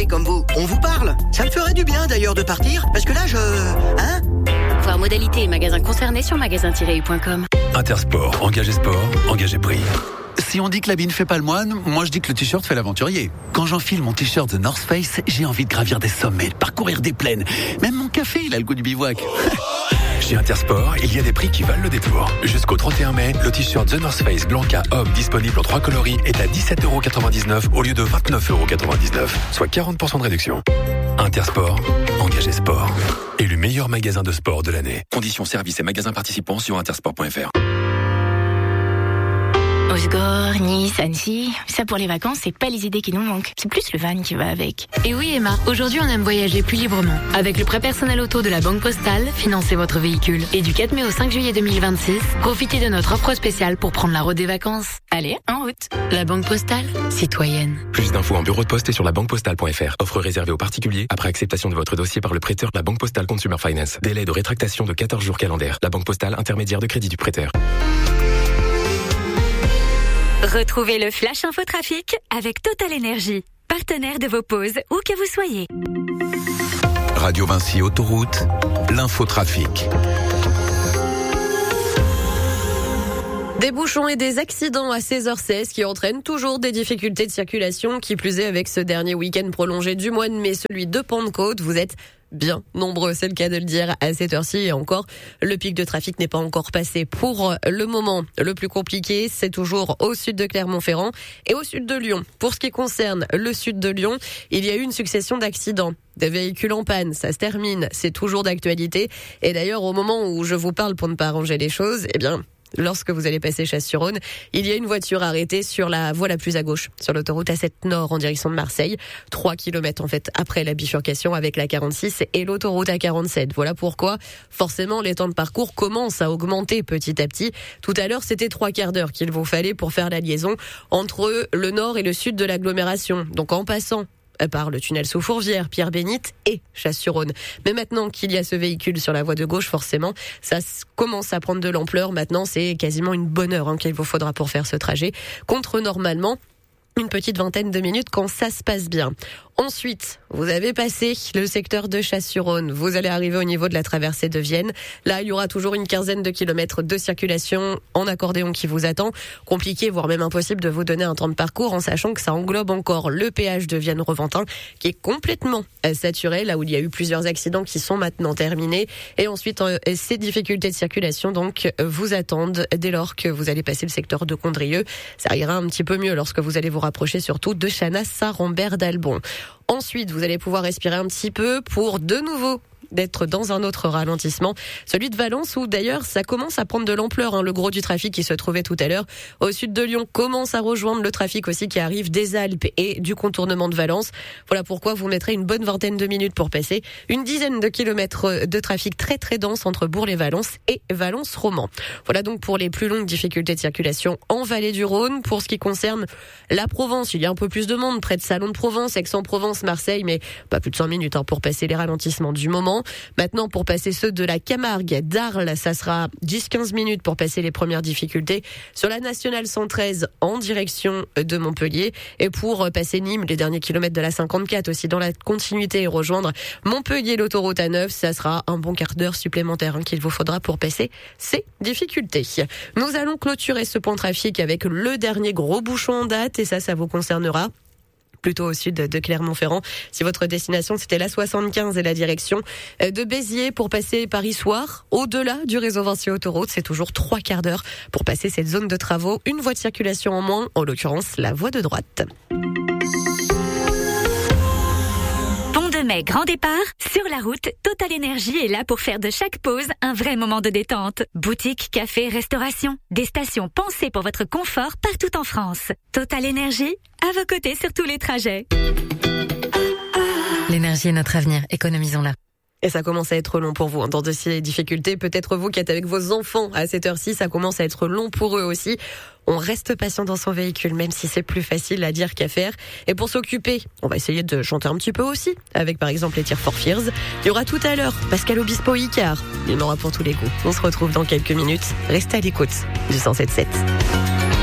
passionnés comme vous, on vous parle. Ça me ferait du bien d'ailleurs de partir, parce que là Hein ? Voir modalité et magasins concernés sur magasin-u.com. Intersport, engagé sport, engagé prix. Si on dit que l'habit ne fait pas le moine, moi je dis que le t-shirt fait l'aventurier. Quand j'enfile mon t-shirt The North Face, j'ai envie de gravir des sommets, de parcourir des plaines. Même mon café, il a le goût du bivouac. Chez Intersport, il y a des prix qui valent le détour. Jusqu'au 31 mai, le t-shirt The North Face Blanca homme disponible en 3 coloris est à 17,99€ au lieu de 29,99€, soit 40% de réduction. Intersport, engagé sport. Élu meilleur magasin de sport de l'année. Conditions, services et magasins participants sur intersport.fr. Osgore, Nice, Annecy, ça pour les vacances, c'est pas les idées qui nous manquent. C'est plus le van qui va avec. Et oui Emma, aujourd'hui on aime voyager plus librement. Avec le prêt personnel auto de la Banque Postale, financez votre véhicule. Et du 4 mai au 5 juillet 2026, profitez de notre offre spéciale pour prendre la route des vacances. Allez, en route. La Banque Postale, citoyenne. Plus d'infos en bureau de poste et sur labanquepostale.fr. Offre réservée aux particuliers après acceptation de votre dossier par le prêteur de la Banque Postale Consumer Finance. Délai de rétractation de 14 jours calendaires. La Banque Postale, intermédiaire de crédit du prêteur. Retrouvez le Flash Infotrafic avec Total Energy, partenaire de vos pauses où que vous soyez. Radio Vinci Autoroute, l'infotrafic. Des bouchons et des accidents à 16h16 qui entraînent toujours des difficultés de circulation, qui plus est avec ce dernier week-end prolongé du mois de mai, celui de Pentecôte. Vous êtes bien nombreux, c'est le cas de le dire, à cette heure-ci. Et encore, le pic de trafic n'est pas encore passé pour le moment. Le plus compliqué, c'est toujours au sud de Clermont-Ferrand et au sud de Lyon. Pour ce qui concerne le sud de Lyon, il y a eu une succession d'accidents. Des véhicules en panne, ça se termine, c'est toujours d'actualité. Et d'ailleurs, au moment où je vous parle pour ne pas arranger les choses, lorsque vous allez passer Chasse-sur-Rhône, il y a une voiture arrêtée sur la voie la plus à gauche, sur l'autoroute A7 Nord en direction de Marseille. 3 kilomètres en fait après la bifurcation avec la 46 et l'autoroute A47. Voilà pourquoi forcément les temps de parcours commencent à augmenter petit à petit. Tout à l'heure, c'était 3 quarts d'heure qu'il vous fallait pour faire la liaison entre le nord et le sud de l'agglomération. Donc en passant par le tunnel sous Fourvière, Pierre-Bénite et Chasse-sur-Rhône. Mais maintenant qu'il y a ce véhicule sur la voie de gauche, forcément, ça commence à prendre de l'ampleur. Maintenant, c'est quasiment une bonne heure qu'il vous faudra pour faire ce trajet, contre normalement une petite vingtaine de minutes quand ça se passe bien. Ensuite, vous avez passé le secteur de Chasse-sur-Rhône. Vous allez arriver au niveau de la traversée de Vienne. Là, il y aura toujours une quinzaine de kilomètres de circulation en accordéon qui vous attend. Compliqué, voire même impossible de vous donner un temps de parcours en sachant que ça englobe encore le péage de Vienne-Reventin qui est complètement saturé, là où il y a eu plusieurs accidents qui sont maintenant terminés. Et ensuite, ces difficultés de circulation donc vous attendent dès lors que vous allez passer le secteur de Condrieu. Ça ira un petit peu mieux lorsque vous allez vous rapprocher surtout de Chanas-Saint-Rambert-d'Albon. Ensuite, vous allez pouvoir respirer un petit peu pour de nouveau d'être dans un autre ralentissement, celui de Valence, où d'ailleurs ça commence à prendre de l'ampleur. Le gros du trafic qui se trouvait tout à l'heure au sud de Lyon commence à rejoindre le trafic aussi qui arrive des Alpes et du contournement de Valence. Voilà pourquoi vous mettrez une bonne vingtaine de minutes pour passer une dizaine de kilomètres de trafic très très dense entre Bourg-les-Valence et Valence-Roman. Voilà donc pour les plus longues difficultés de circulation en vallée du Rhône. Pour ce qui concerne la Provence, il y a un peu plus de monde près de Salon de Provence, Aix-en-Provence, Marseille, mais pas plus de 100 minutes pour passer les ralentissements du moment. Maintenant, pour passer ceux de la Camargue, d'Arles, ça sera 10-15 minutes pour passer les premières difficultés sur la nationale 113 en direction de Montpellier. Et pour passer Nîmes, les derniers kilomètres de la 54 aussi dans la continuité et rejoindre Montpellier, l'autoroute A9, ça sera un bon quart d'heure supplémentaire qu'il vous faudra pour passer ces difficultés. Nous allons clôturer ce point trafic avec le dernier gros bouchon en date et ça vous concernera plutôt au sud de Clermont-Ferrand. Si votre destination, c'était la 75 et la direction de Béziers pour passer Paris-Soir, au-delà du réseau Vinci Autoroute, c'est toujours 3 quarts d'heure pour passer cette zone de travaux. Une voie de circulation en moins, en l'occurrence la voie de droite. Mai, grand départ, sur la route, Total Energy est là pour faire de chaque pause un vrai moment de détente. Boutique, café, restauration, des stations pensées pour votre confort partout en France. Total Energy, à vos côtés sur tous les trajets. L'énergie est notre avenir, économisons-la. Et ça commence à être long pour vous dans de ces difficultés. Peut-être vous qui êtes avec vos enfants à cette heure-ci, ça commence à être long pour eux aussi. On reste patient dans son véhicule, même si c'est plus facile à dire qu'à faire. Et pour s'occuper, on va essayer de chanter un petit peu aussi, avec par exemple les Tears for Fears. Il y aura tout à l'heure Pascal Obispo Icare. Il y en aura pour tous les goûts. On se retrouve dans quelques minutes. Restez à l'écoute du 107.7.